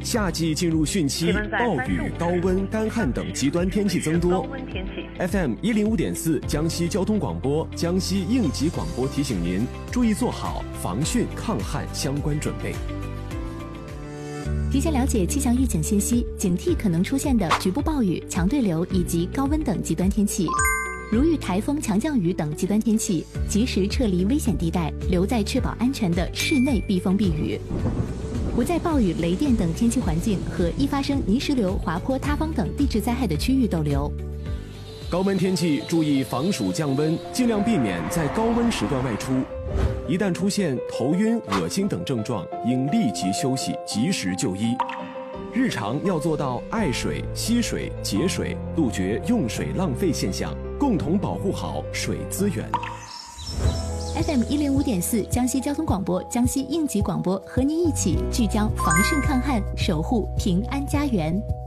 夏季进入汛期，暴雨、高温、干旱等极端天气增多。FM105.4江西交通广播、江西应急广播提醒您注意做好防汛抗旱相关准备。 提前了解气象预警信息，警惕可能出现的局部暴雨、强对流以及高温等极端天气。如遇台风、强降雨等极端天气，及时撤离危险地带，留在确保安全的室内避风避雨。不在暴雨、雷电等天气环境和易发生泥石流、滑坡、塌方等地质灾害的区域逗留。 高温天气注意防暑降温，尽量避免在高温时段外出。一旦出现头晕、恶心等症状，应立即休息，及时就医。日常要做到爱水、惜水、节水，杜绝用水浪费现象，共同保护好水资源。 FM105.4江西交通广播、江西应急广播和您一起聚焦防汛抗旱，守护平安家园。